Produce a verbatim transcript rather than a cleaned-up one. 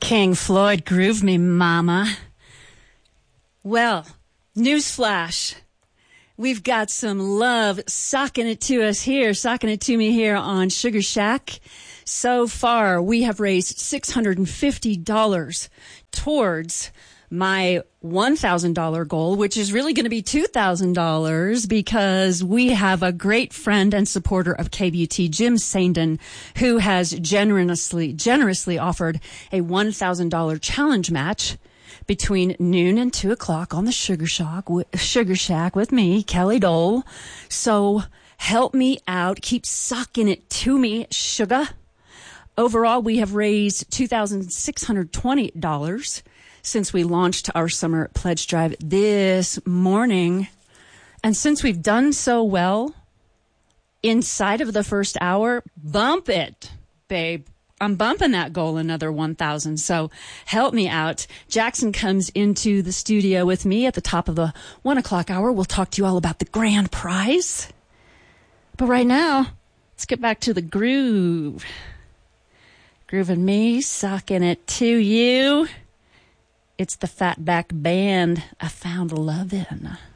King Floyd, groove me, mama. Well, newsflash. We've got some love socking it to us here, socking it to me here on Sugar Shack. So far, we have raised six hundred fifty dollars towards my one thousand dollars goal, which is really going to be two thousand dollars because we have a great friend and supporter of K B U T, Jim Sandin, who has generously, generously offered a one thousand dollars challenge match between noon and two o'clock on the Sugar Shack, Sugar Shack with me, Kelly Dole. So help me out. Keep sucking it to me, sugar. Overall, we have raised two thousand six hundred twenty dollars since we launched our summer pledge drive this morning. And since we've done so well inside of the first hour, bump it, babe. I'm bumping that goal another one thousand. So help me out. Jackson comes into the studio with me at the top of the one o'clock hour. We'll talk to you all about the grand prize. But right now, let's get back to the groove. Grooving me, sucking it to you. It's the Fatback Band I found love in.